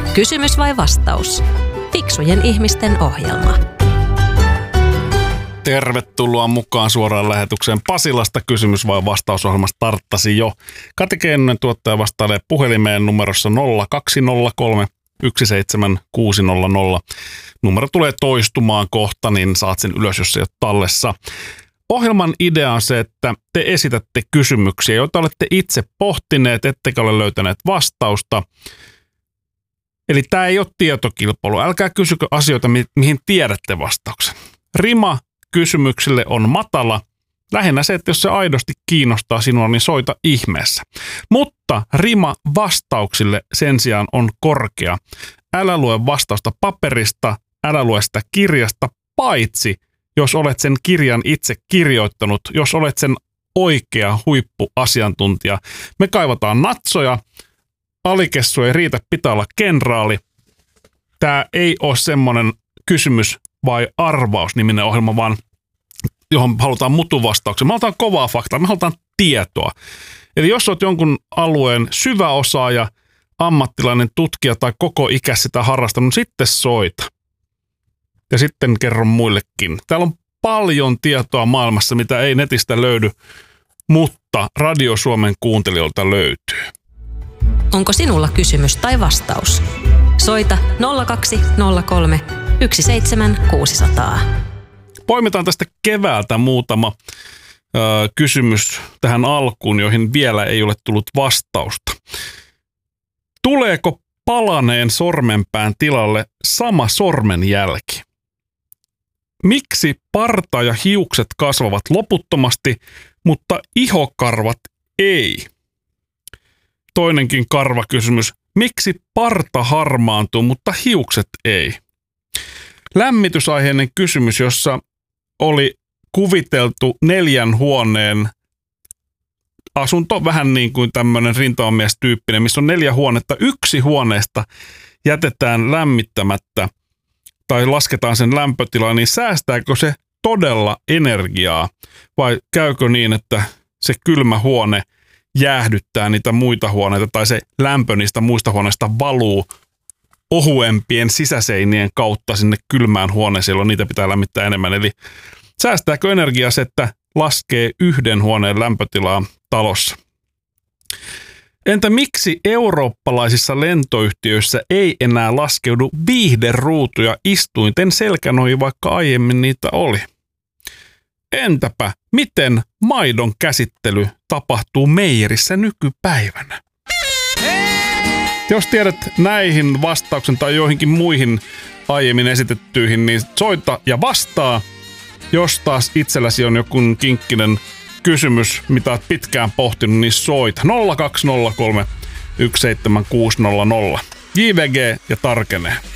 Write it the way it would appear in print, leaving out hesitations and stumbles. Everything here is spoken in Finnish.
Kysymys vai vastaus? Fiksujen ihmisten ohjelma. Tervetuloa mukaan suoraan lähetykseen Pasilasta. Kysymys vai vastausohjelma starttasi jo. Kati Keinonen tuottaja vastailee puhelimeen numerossa 0203 17600. Numero tulee toistumaan kohta, niin saat sen ylös, jos se ei ole tallessa. Ohjelman idea on se, että te esitätte kysymyksiä, joita olette itse pohtineet, ettekä ole löytäneet vastausta. Eli tämä ei ole tietokilpailu. Älkää kysykö asioita, mihin tiedätte vastauksen. Rima kysymyksille on matala. Lähinnä se, että jos se aidosti kiinnostaa sinua, niin soita ihmeessä. Mutta rima vastauksille sen sijaan on korkea. Älä lue vastausta paperista, älä lue sitä kirjasta, paitsi jos olet sen kirjan itse kirjoittanut, jos olet sen oikea huippuasiantuntija. Me kaivataan natsoja, alikessu ei riitä, pitää olla kenraali. Tämä ei ole semmoinen kysymys vai arvaus-niminen ohjelma, vaan johon halutaan mutuvastauksia. Me halutaan kovaa faktaa, me halutaan tietoa. Eli jos olet jonkun alueen syvä osaaja, ammattilainen tutkija tai koko ikä sitä harrastanut, sitten soita. Ja sitten kerron muillekin. Täällä on paljon tietoa maailmassa, mitä ei netistä löydy, mutta Radio Suomen kuuntelijoilta löytyy. Onko sinulla kysymys tai vastaus? Soita 0203 17600. Poimitaan tästä keväältä muutama kysymys tähän alkuun, joihin vielä ei ole tullut vastausta. Tuleeko palaneen sormenpään tilalle sama sormenjälki? Miksi parta ja hiukset kasvavat loputtomasti, mutta ihokarvat ei? Toinenkin karvakysymys. Miksi parta harmaantuu, mutta hiukset ei? Lämmitysaiheinen kysymys, jossa oli kuviteltu 4 huoneen asunto, vähän niin kuin tämmöinen rintamamiestyyppinen, missä on 4 huonetta. Yksi huoneesta jätetään lämmittämättä tai lasketaan sen lämpötila, niin säästääkö se todella energiaa vai käykö niin, että se kylmä huone jäähdyttää niitä muita huoneita tai se lämpö niistä muista huoneista valuu ohuempien sisäseinien kautta sinne kylmään huoneeseen, jolloin niitä pitää lämmittää enemmän. Eli säästääkö energiaa se, että laskee yhden huoneen lämpötilaa talossa? Entä miksi eurooppalaisissa lentoyhtiöissä ei enää laskeudu viihderuutuja istuinten selkänoihin, vaikka aiemmin niitä oli? Entäpä miten maidon käsittely tapahtuu meijerissä nykypäivänä? Jos tiedät näihin vastauksen tai joihinkin muihin aiemmin esitettyihin, niin soita ja vastaa. Jos taas itselläsi on joku kinkkinen kysymys, mitä olet pitkään pohtinut, niin soita 0203 17600. JVG ja tarkenee.